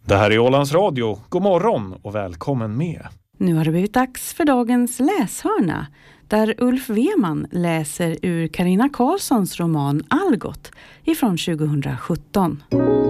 Det här är Ålands Radio. God morgon och välkommen med. Nu har det blivit dags för dagens läshörna, där Ulf Weman läser ur Carina Karlssons roman Algot ifrån 2017.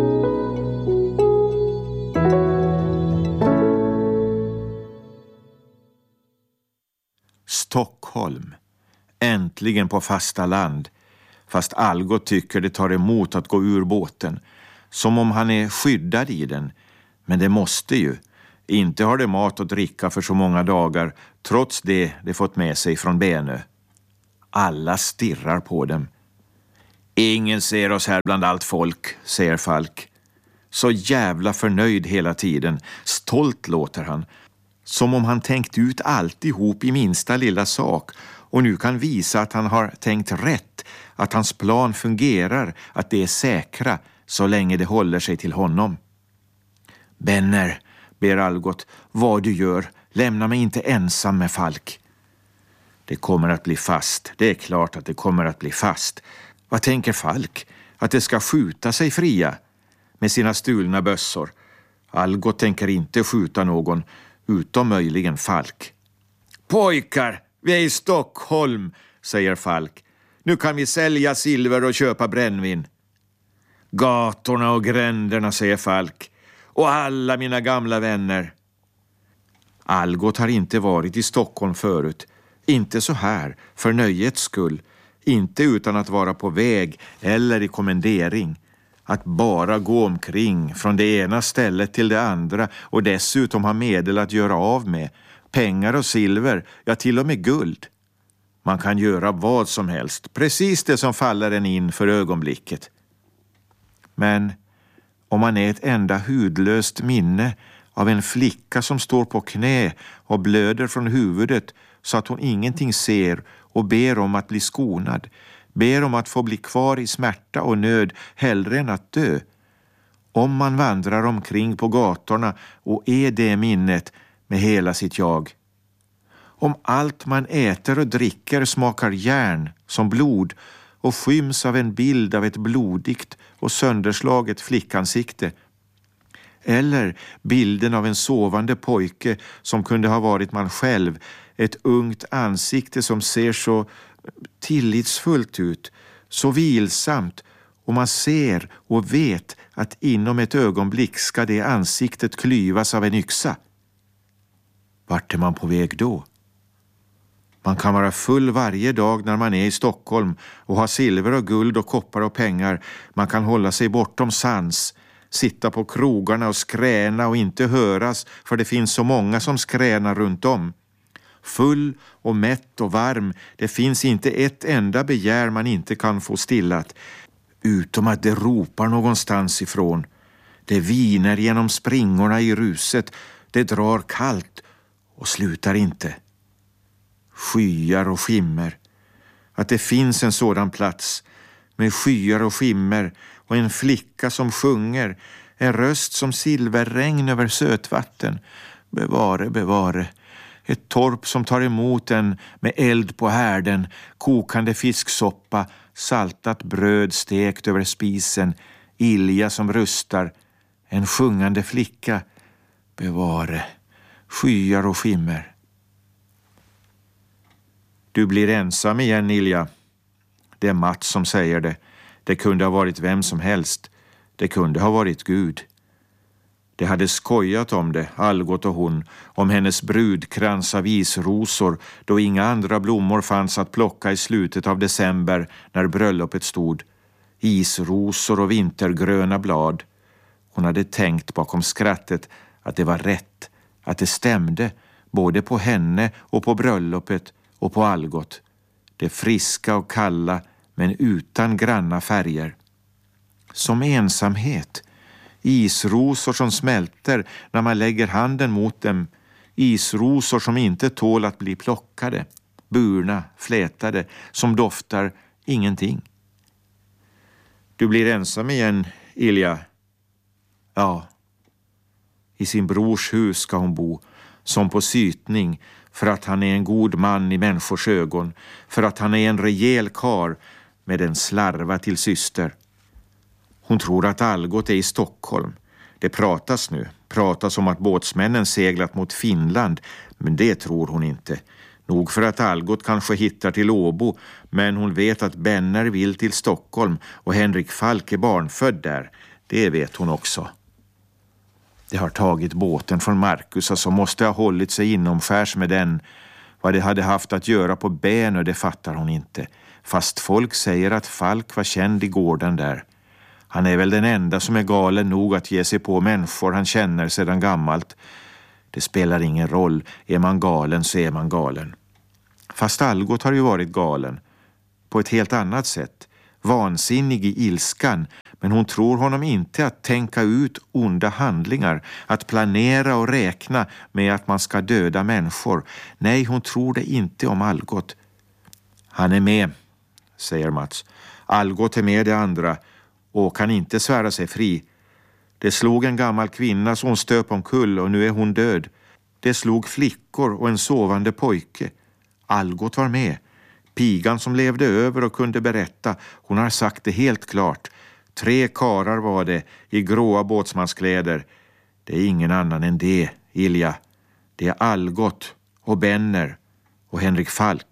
Stockholm. Äntligen på fasta land. Fast Algot tycker det tar emot att gå ur båten. Som om han är skyddad i den. Men det måste ju. Inte har det mat och dricka för så många dagar, trots det de fått med sig från Benö. Alla stirrar på dem. Ingen ser oss här bland allt folk, säger Falk. Så jävla förnöjd hela tiden. Stolt låter han. Som om han tänkt ut alltihop i minsta lilla sak och nu kan visa att han har tänkt rätt, att hans plan fungerar, att det är säkra så länge det håller sig till honom. Benner, ber Algot, vad du gör, lämna mig inte ensam med Falk. Det kommer att bli fast, det är klart att det kommer att bli fast. Vad tänker Falk? Att det ska skjuta sig fria med sina stulna bössor? Algot tänker inte skjuta någon, utom möjligen Falk. Pojkar, vi är i Stockholm, säger Falk. Nu kan vi sälja silver och köpa brännvin. Gatorna och gränderna, säger Falk. Och alla mina gamla vänner. Algot har inte varit i Stockholm förut. Inte så här, för nöjets skull. Inte utan att vara på väg eller i kommendering. Att bara gå omkring från det ena stället till det andra och dessutom ha medel att göra av med. Pengar och silver, ja till och med guld. Man kan göra vad som helst, precis det som faller en in för ögonblicket. Men om man är ett enda hudlöst minne av en flicka som står på knä och blöder från huvudet så att hon ingenting ser och ber om att bli skonad, ber om att få bli kvar i smärta och nöd hellre än att dö. Om man vandrar omkring på gatorna och är det minnet med hela sitt jag. Om allt man äter och dricker smakar järn som blod och skyms av en bild av ett blodigt och sönderslaget flickansikte. Eller bilden av en sovande pojke som kunde ha varit man själv, ett ungt ansikte som ser så tillitsfullt ut, så vilsamt, och man ser och vet att inom ett ögonblick ska det ansiktet klyvas av en yxa. Vart är man på väg då? Man kan vara full varje dag när man är i Stockholm och ha silver och guld och koppar och pengar. Man kan hålla sig bortom sans, sitta på krogarna och skräna och inte höras för det finns så många som skränar runt om. Full och mätt och varm, det finns inte ett enda begär man inte kan få stillat, utom att det ropar någonstans ifrån. Det viner genom springorna i ruset, det drar kallt och slutar inte. Skyar och skimmer. Att det finns en sådan plats med skyar och skimmer och en flicka som sjunger, en röst som silverregn över sötvatten. Bevare, bevare. Ett torp som tar emot en med eld på härden, kokande fisksoppa, saltat bröd stekt över spisen, ilja som rustar, en sjungande flicka. Bevare. Skyar och skimmer. Du blir ensam igen, Ilja. Det är Mats som säger det. Det kunde ha varit vem som helst. Det kunde ha varit Gud. De hade skojat om det, Algot och hon, om hennes brudkrans av isrosor då inga andra blommor fanns att plocka i slutet av december när bröllopet stod. Isrosor och vintergröna blad. Hon hade tänkt bakom skrattet att det var rätt, att det stämde, både på henne och på bröllopet och på Algot. Det friska och kalla men utan granna färger. Som ensamhet. Isrosor som smälter när man lägger handen mot dem. Isrosor som inte tål att bli plockade. Burna, flätade, som doftar ingenting. Du blir ensam igen, Ilja. Ja. I sin brors hus ska hon bo, som på sytning, för att han är en god man i människors ögon, för att han är en rejäl kar med en slarva till syster. Hon tror att Algot är i Stockholm. Det pratas om att båtsmännen seglat mot Finland, men det tror hon inte. Nog för att Algot kanske hittar till Åbo, men hon vet att Benner vill till Stockholm och Henrik Falk är barnfödd där. Det vet hon också. Det har tagit båten från Marcus och så måste ha hållit sig inomskärs med den. Vad det hade haft att göra på Bänö, det fattar hon inte. Fast folk säger att Falk var känd i gården där. Han är väl den enda som är galen nog att ge sig på människor han känner sedan gammalt. Det spelar ingen roll, är man galen så är man galen. Fast Algot har ju varit galen. På ett helt annat sätt. Vansinnig i ilskan, men hon tror honom inte att tänka ut onda handlingar, att planera och räkna med att man ska döda människor. Nej, hon tror det inte om Algot. Han är med, säger Mats. Algot är med det andra och kan inte svära sig fri. Det slog en gammal kvinna så hon stöp omkull och nu är hon död. Det slog flickor och en sovande pojke. Algot var med. Pigan som levde över och kunde berätta, hon har sagt det helt klart. 3 karar var det i gråa båtsmanskläder. Det är ingen annan än det, Ilja. Det är Algot och Benner och Henrik Falk.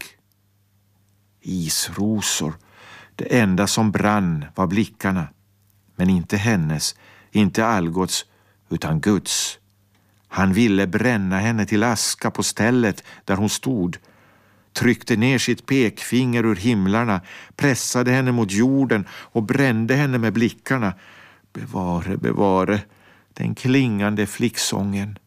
Isrosor. Det enda som brann var blickarna. Men inte hennes, inte Algots, utan Guds. Han ville bränna henne till aska på stället där hon stod. Tryckte ner sitt pekfinger ur himlarna, pressade henne mot jorden och brände henne med blickarna. Bevare, bevare, den klingande flicksången.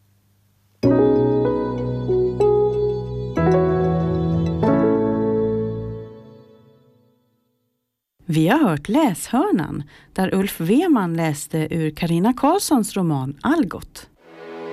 Vi har hört Läshörnan där Ulf Weman läste ur Carina Karlssons roman Algot.